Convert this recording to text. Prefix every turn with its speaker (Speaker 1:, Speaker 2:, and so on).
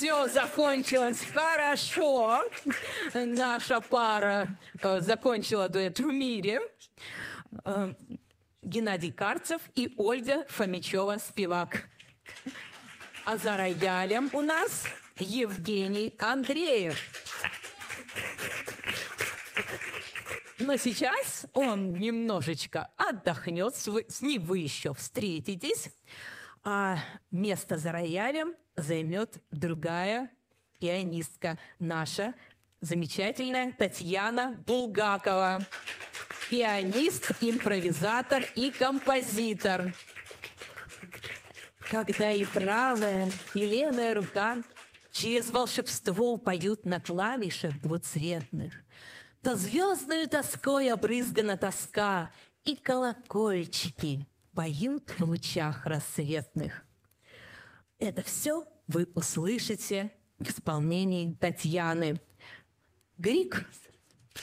Speaker 1: все закончилось хорошо. Наша пара закончила дуэт в мире. Геннадий Карцев и Ольга Фомичева-Спивак. А за роялем у нас Евгений Андреев. Но сейчас он немножечко отдохнет, с ним вы еще встретитесь, а место за роялем займет другая пианистка, наша замечательная Татьяна Булгакова. Пианист, импровизатор и композитор. Когда и правая, и левая рука через волшебство поют на клавишах двуцветных, то звездную тоской обрызгана тоска, и колокольчики поют в лучах рассветных. Это все вы услышите в исполнении Татьяны. Грик